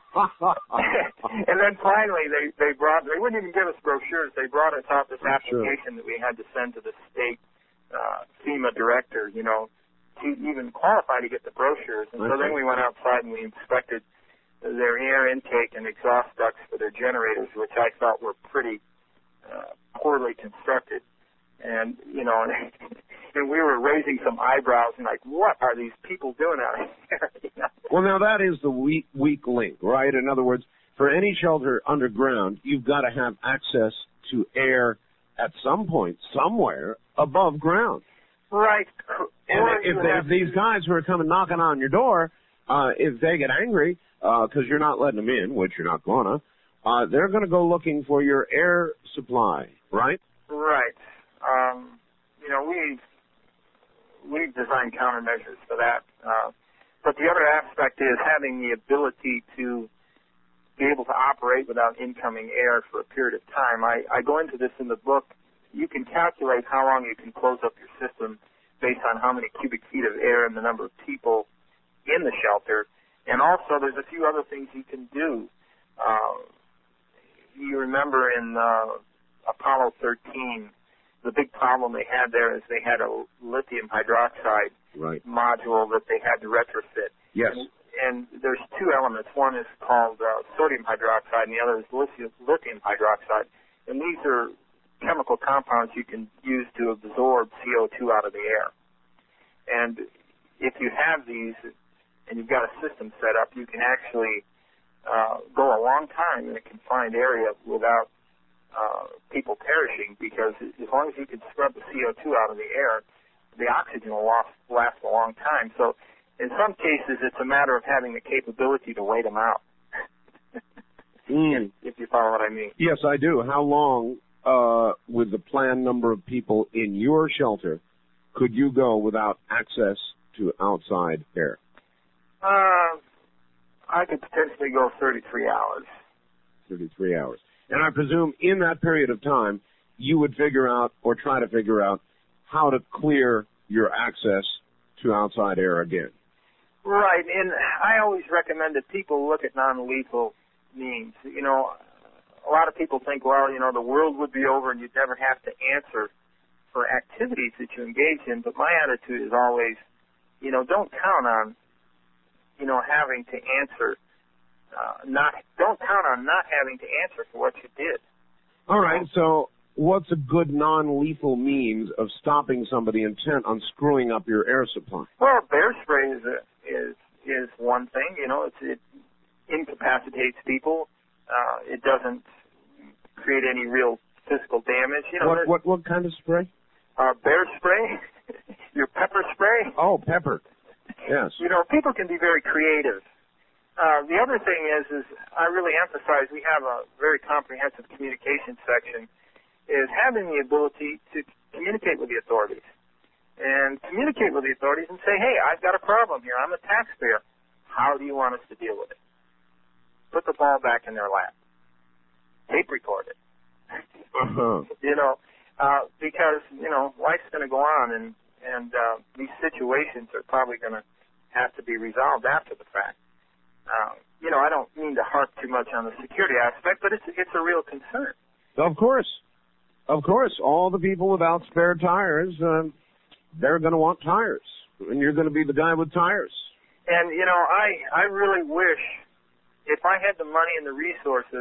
A: And then finally, they they brought. They wouldn't even give us brochures. They brought us out this application that we had to send to the state uh, FEMA director, you know, to even qualify to get the brochures. And so then we went outside and we inspected their air intake and exhaust ducts for their generators, which I thought were pretty uh, poorly constructed. And, you know, and, and we were raising some eyebrows and like, what are these people doing out here? You know?
B: Well, now that is the weak, weak link, right? In other words, for any shelter underground, you've got to have access to air at some point, somewhere, above ground.
A: Right.
B: And
A: or
B: if,
A: if
B: if these guys who are coming knocking on your door, uh, if they get angry because uh, you're not letting them in, which you're not gonna, uh, they're going to go looking for your air supply, right?
A: Right. Um, you know, we've, we've designed countermeasures for that. Uh, but the other aspect is having the ability to be able to operate without incoming air for a period of time. I, I go into this in the book. You can calculate how long you can close up your system based on how many cubic feet of air and the number of people in the shelter. And also there's a few other things you can do. Uh, you remember in uh, Apollo thirteen, the big problem they had there is they had a lithium hydroxide
B: right.
A: module that they had to retrofit.
B: Yes.
A: And, and there's two elements. One is called uh, sodium hydroxide, and the other is lithium, lithium hydroxide. And these are chemical compounds you can use to absorb C O two out of the air. And if you have these and you've got a system set up, you can actually uh, go a long time in a confined area without uh, people perishing, because as long as you can scrub the C O two out of the air, the oxygen will last, last a long time. So in some cases, it's a matter of having the capability to wait them out,
B: mm.
A: if you follow what I mean.
B: Yes, I do. How long, uh, with the planned number of people in your shelter, could you go without access to outside air?
A: Uh, I could potentially go thirty-three hours.
B: thirty-three hours. And I presume in that period of time, you would figure out or try to figure out how to clear your access to outside air again.
A: Right, and I always recommend that people look at non-lethal means. You know, a lot of people think, well, you know, the world would be over and you'd never have to answer for activities that you engage in. But my attitude is always, you know, don't count on, you know, having to answer. Uh, not don't count on not having to answer for what you did.
B: All right. So, what's a good non-lethal means of stopping somebody intent on screwing up your air supply?
A: Well, bear spray is a, is is one thing. You know, it's, it incapacitates people. Uh, it doesn't create any real physical damage. You know,
B: what what what kind of spray?
A: Uh, bear spray, your pepper spray.
B: Oh, pepper. Yes.
A: You know, people can be very creative. Uh, the other thing is, is I really emphasize we have a very comprehensive communication section, is having the ability to communicate with the authorities and communicate with the authorities and say, hey, I've got a problem here. I'm a taxpayer. How do you want us to deal with it? Put the ball back in their lap. Tape record it.
B: Uh-huh.
A: You know, uh, because, you know, life's going to go on, and, and uh, these situations are probably going to have to be resolved after the fact. Uh, you know, I don't mean to harp too much on the security aspect, but it's it's a real concern.
B: Of course. Of course. All the people without spare tires, uh, they're going to want tires, and you're going to be the guy with tires.
A: And, you know, I, I really wish if I had the money and the resources,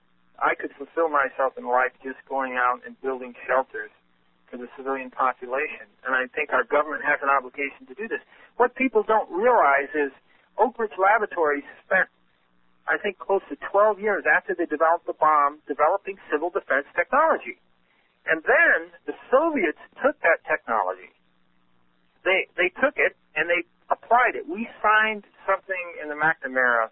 A: I could fulfill myself in life just going out and building shelters for the civilian population. And I think our government has an obligation to do this. What people don't realize is Oak Ridge Laboratories spent, I think, close to twelve years after they developed the bomb developing civil defense technology. And then the Soviets took that technology. They they took it and they applied it. We signed something in the McNamara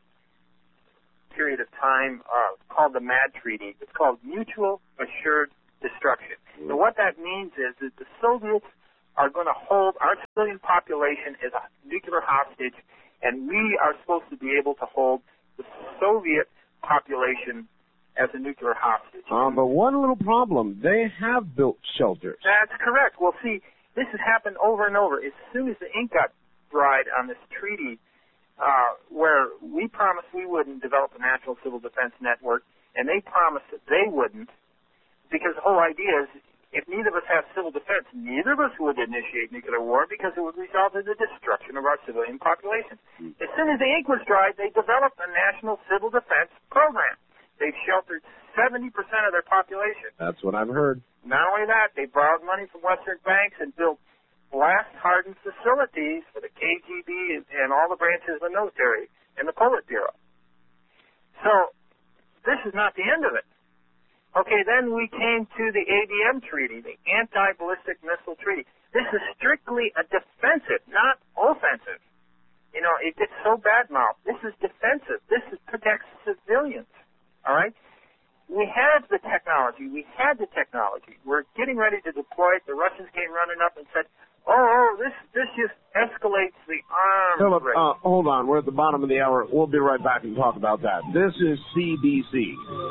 A: period of time uh, called the MAD Treaty. It's called Mutual Assured Destruction. And what that means is that the Soviets are going to hold our civilian population as a nuclear hostage, and we are supposed to be able to hold the Soviet population as a nuclear hostage.
B: Uh, but one little problem, they have built shelters.
A: That's correct. Well, see, this has happened over and over. As soon as the ink got dried on this treaty, uh, where we promised we wouldn't develop a national civil defense network, and they promised that they wouldn't, because the whole idea is if neither of us have civil defense, neither of us would initiate nuclear war because it would result in the destruction of our civilian population. Mm. As soon as the ink was dried, they developed a national civil defense program. They've sheltered seventy percent of their population.
B: That's what I've heard.
A: Not only that, they borrowed money from Western banks and built blast-hardened facilities for the K G B and, and all the branches of the military and the Politburo. So this is not the end of it. Okay, then we came to the A B M Treaty, the Anti-Ballistic Missile Treaty. This is strictly a defensive, not offensive. You know, it gets so bad-mouthed. This is defensive. This is protects civilians, all right? We have the technology. We had the technology. We're getting ready to deploy it. The Russians came running up and said, oh, oh this this just escalates the arms
B: Philip,
A: race.
B: Uh, hold on. We're at the bottom of the hour. We'll be right back and talk about that. This is C B C.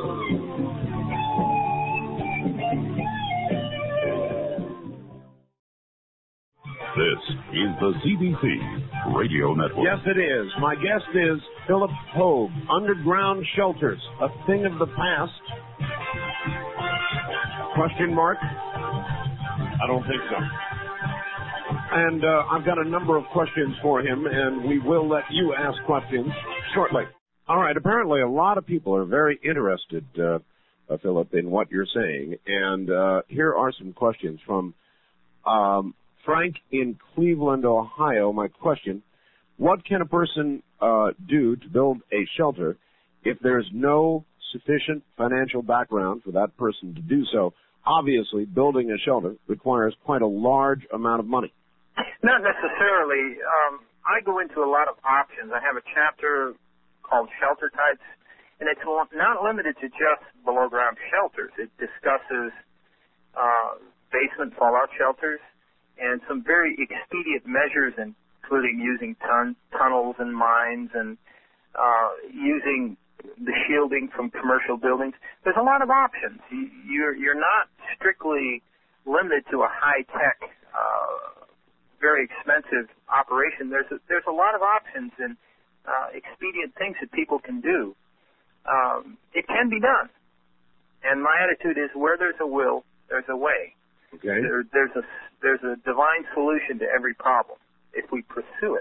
D: This is the C B C Radio Network.
B: Yes, it is. My guest is Philip Hoag. Underground shelters, a thing of the past? Question mark? I don't think so. And uh, I've got a number of questions for him, and we will let you ask questions shortly. All right. Apparently, a lot of people are very interested, uh, uh, Philip, in what you're saying. And uh, here are some questions from Um, Frank in Cleveland, Ohio. My question, what can a person uh, do to build a shelter if there's no sufficient financial background for that person to do so? Obviously, building a shelter requires quite a large amount of money.
A: Not necessarily. Um, I go into a lot of options. I have a chapter called Shelter Types, and it's not limited to just below-ground shelters. It discusses uh, basement fallout shelters, and some very expedient measures, including using tun- tunnels and mines and uh, using the shielding from commercial buildings. There's a lot of options. You, you're, you're not strictly limited to a high-tech, uh, very expensive operation. There's a, there's a lot of options and uh, expedient things that people can do. Um, it can be done. And my attitude is where there's a will, there's a way.
B: Okay.
A: There, there's a there's a divine solution to every problem if we pursue it.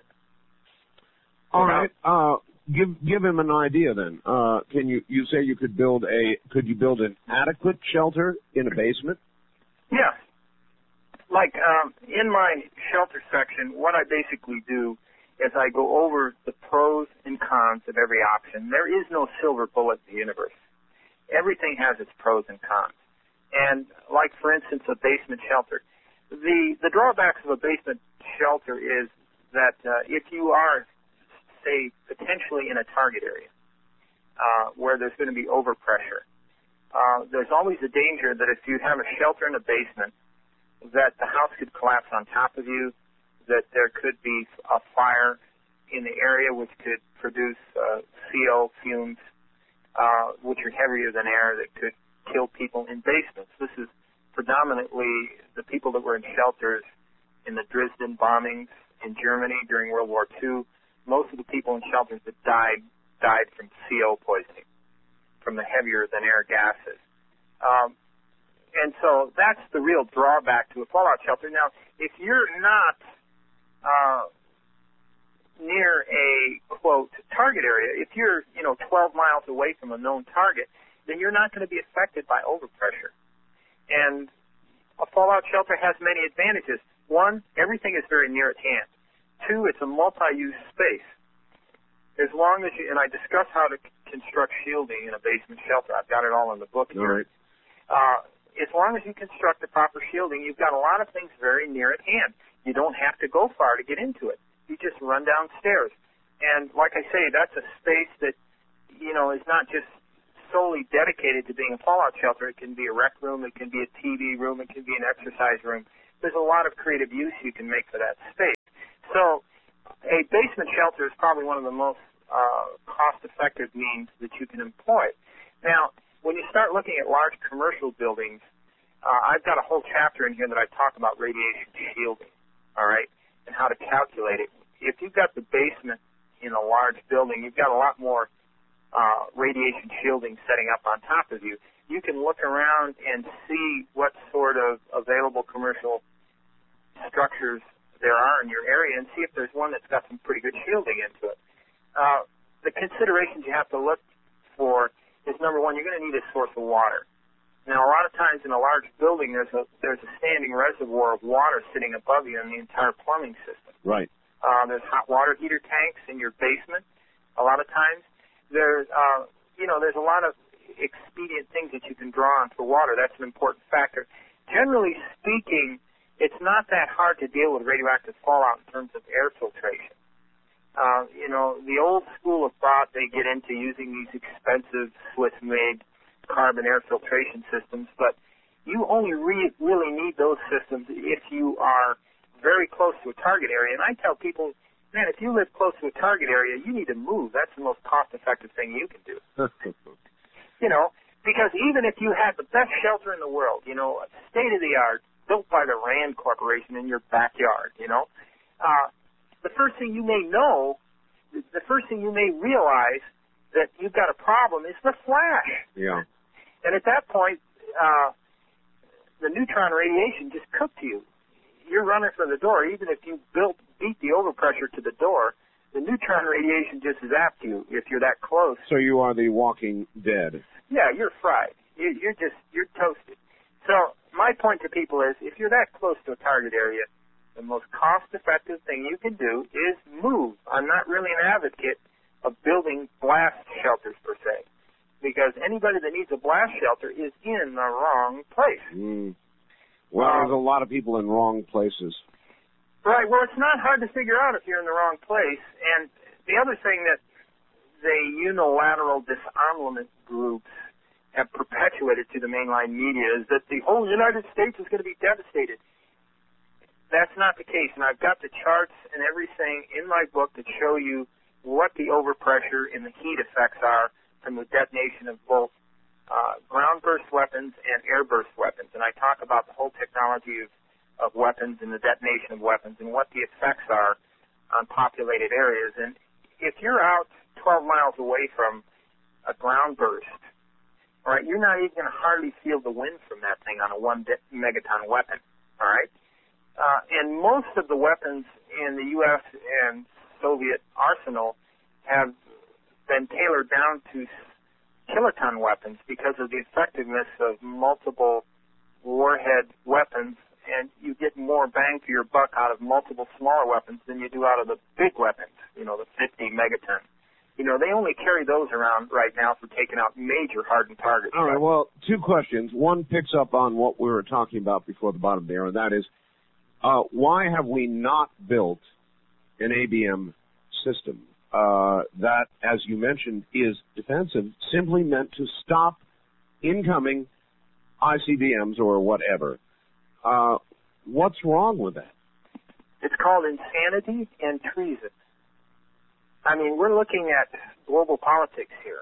B: All right. Uh, give give him an idea then. Uh, can you you say you could build a could you build an adequate shelter in a basement?
A: Yes. Like um, in my shelter section, what I basically do is I go over the pros and cons of every option. There is no silver bullet in the universe. Everything has its pros and cons. And like, for instance, a basement shelter. The the drawbacks of a basement shelter is that uh, if you are, say, potentially in a target area uh, where there's going to be overpressure, uh, there's always a danger that if you have a shelter in a basement, that the house could collapse on top of you, that there could be a fire in the area which could produce uh, C O fumes, uh, which are heavier than air, that could kill people in basements. This is predominantly the people that were in shelters in the Dresden bombings in Germany during World War Two. Most of the people in shelters that died died from C O poisoning, from the heavier than air gases. Um, and so that's the real drawback to a fallout shelter. Now, if you're not uh, near a, quote, target area, if you're, you know, twelve miles away from a known target, then you're not going to be affected by overpressure. And a fallout shelter has many advantages. One, everything is very near at hand. Two, it's a multi-use space. As long as you, and I discuss how to construct shielding in a basement shelter. I've got it all in the book here.
B: All right.
A: Uh, as long as you construct the proper shielding, you've got a lot of things very near at hand. You don't have to go far to get into it. You just run downstairs. And like I say, that's a space that, you know, is not just solely dedicated to being a fallout shelter. It can be a rec room, it can be a T V room, it can be an exercise room. There's a lot of creative use you can make for that space. So a basement shelter is probably one of the most uh, cost-effective means that you can employ. Now, when you start looking at large commercial buildings, uh, I've got a whole chapter in here that I talk about radiation shielding, all right, and how to calculate it. If you've got the basement in a large building, you've got a lot more uh, radiation shielding setting up on top of you. You can look around and see what sort of available commercial structures there are in your area and see if there's one that's got some pretty good shielding into it. Uh, the considerations you have to look for is, number one, you're going to need a source of water. Now, a lot of times in a large building, there's a there's a standing reservoir of water sitting above you in the entire plumbing system.
B: Right.
A: Uh, there's hot water heater tanks in your basement. A lot of times, there's uh, you know there's a lot of expedient things that you can draw on for water. That's an important factor. Generally speaking, it's not that hard to deal with radioactive fallout in terms of air filtration. Uh, you know, the old school of thought, they get into using these expensive Swiss-made carbon air filtration systems, but you only re- really need those systems if you are very close to a target area. And I tell people, man, if you live close to a target area, you need to move. That's the most cost-effective thing you can do. You know, because even if you had the best shelter in the world, you know, state-of-the-art, built by the Rand Corporation in your backyard, you know, uh, the first thing you may know, the first thing you may realize that you've got a problem is the flash.
B: Yeah.
A: And at that point, uh, the neutron radiation just cooked you. You're running for the door. Even if you built, beat the overpressure to the door, the neutron radiation just zapped you if you're that close.
B: So you are the walking dead.
A: Yeah, you're fried. You, you're just, you're toasted. So my point to people is, if you're that close to a target area, the most cost-effective thing you can do is move. I'm not really an advocate of building blast shelters per se, because anybody that needs a blast shelter is in the wrong place.
B: Mm. Well,
A: um,
B: there's a lot of people in wrong places.
A: Right. Well, it's not hard to figure out if you're in the wrong place. And the other thing that the unilateral disarmament groups have perpetuated to the mainline media is that the whole United States is going to be devastated. That's not the case. And I've got the charts and everything in my book that show you what the overpressure and the heat effects are from the detonation of both uh, ground burst weapons and air burst weapons. And I talk about the whole technology of, of weapons and the detonation of weapons and what the effects are on populated areas. And if you're out twelve miles away from a ground burst, all right, you're not even going to hardly feel the wind from that thing on a one megaton weapon, all right? Uh, and most of the weapons in the U S and Soviet arsenal have been tailored down to kiloton weapons because of the effectiveness of multiple warhead weapons, and you get more bang for your buck out of multiple smaller weapons than you do out of the big weapons, you know, the fifty megaton. You know, they only carry those around right now for taking out major hardened targets.
B: All right, well, two questions. One picks up on what we were talking about before the bottom there, and that is, uh, why have we not built an A B M system uh, that, as you mentioned, is defensive, simply meant to stop incoming I C B Ms or whatever? Uh, what's wrong with that?
A: It's called insanity and treason. I mean, we're looking at global politics here.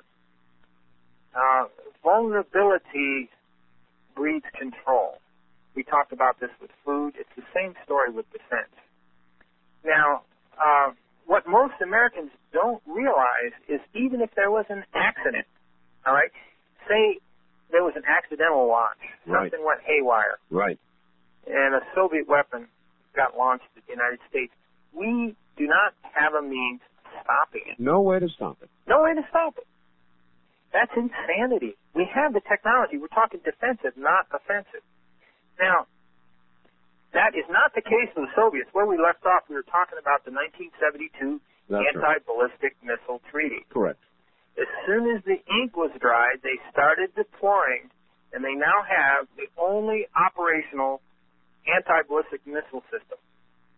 A: Uh, vulnerability breeds control. We talked about this with food. It's the same story with defense. Now, uh, what most Americans don't realize is even if there was an accident, all right, say there was an accidental launch,
B: Right.
A: something went haywire,
B: Right.
A: and a Soviet weapon got launched at the United States, we do not have a means of stopping it.
B: No way to stop it.
A: No way to stop it. That's insanity. We have the technology. We're talking defensive, not offensive. Now, that is not the case with the Soviets. Where we left off, we were talking about the nineteen seventy-two
B: That's
A: Anti-Ballistic Missile Treaty.
B: Correct.
A: As soon as the ink was dried, they started deploying, and they now have the only operational anti-ballistic missile system.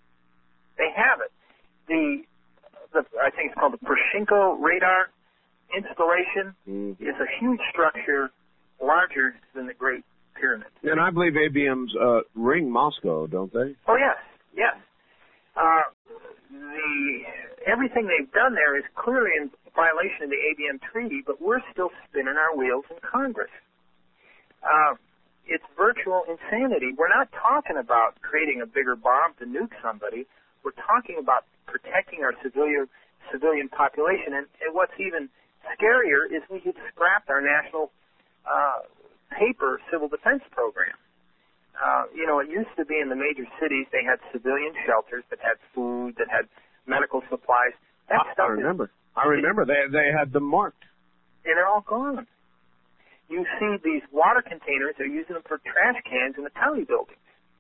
A: They have it. The, the I think it's called the Poroshenko radar, installation
B: Mm-hmm.
A: is a huge structure, larger than the Great Pyramid.
B: And I believe A B Ms uh, ring Moscow, don't they?
A: Oh, yes, yes. Uh, the everything they've done there is clearly in violation of the A B M Treaty, but we're still spinning our wheels in Congress. Uh, it's virtual insanity. We're not talking about creating a bigger bomb to nuke somebody. We're talking about protecting our civilian civilian population. And, and what's even scarier is we had scrapped our national uh, paper civil defense program. Uh, you know, it used to be in the major cities they had civilian shelters that had food, that had medical supplies. That
B: I,
A: stuff
B: I remember.
A: Is,
B: I remember they they had them marked.
A: And they're all gone. You see these water containers, they're using them for trash cans in the county buildings.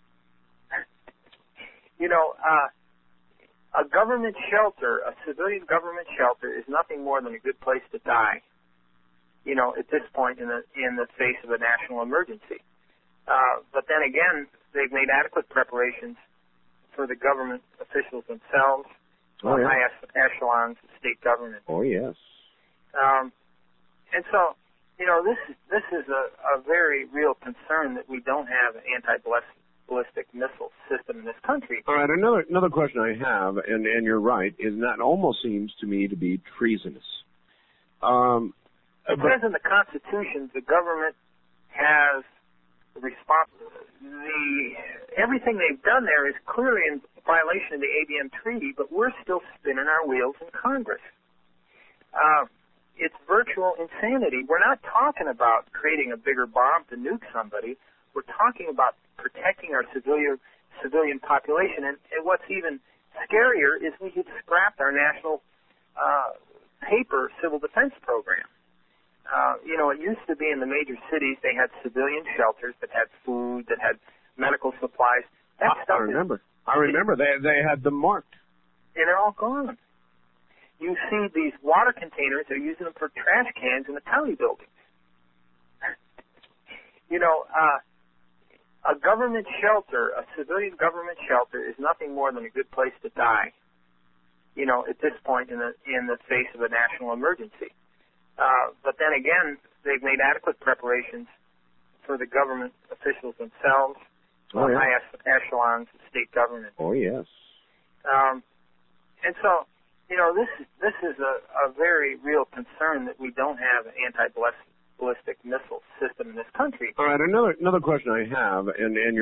A: You know, uh, a government shelter, a civilian government shelter is nothing more than a good place to die, you know, at this point in the, in the face of a national emergency. Uh, but then again, they've made adequate preparations for the government officials themselves,
B: Oh, yeah.
A: high echelons of state government.
B: Oh, yes.
A: Um, and so, you know, this is, this is a, a very real concern that we don't have an anti-ballistic missile system in this country.
B: All right, another another question I have, and, and you're right, is that almost seems to me to be treasonous. Um,
A: it says in the Constitution the government has the responsibility. The everything they've done there is clearly in violation of the A B M Treaty, but we're still spinning our wheels in Congress. Uh, it's virtual insanity. We're not talking about creating a bigger bomb to nuke somebody. We're talking about protecting our civilian civilian population. And, and what's even scarier is we had scrapped our national uh, paper civil defense program. Uh, you know, it used to be in the major cities they had civilian shelters that had food, that had medical supplies. That
B: I,
A: stuff
B: I remember.
A: Is,
B: I remember they they had them marked.
A: And they're all gone. You see these water containers, they're using them for trash cans in the county buildings. You know, uh, a government shelter, a civilian government shelter is nothing more than a good place to die, you know, at this point in the, in the face of a national emergency. Uh, but then again, they've made adequate preparations for the government officials themselves,
B: Oh, yeah.
A: high echelons of state government.
B: Oh, yes.
A: Um, and so, you know, this is, this is a, a very real concern that we don't have an anti-ballistic missile system in this country.
B: All right, another another question I have, and, and you're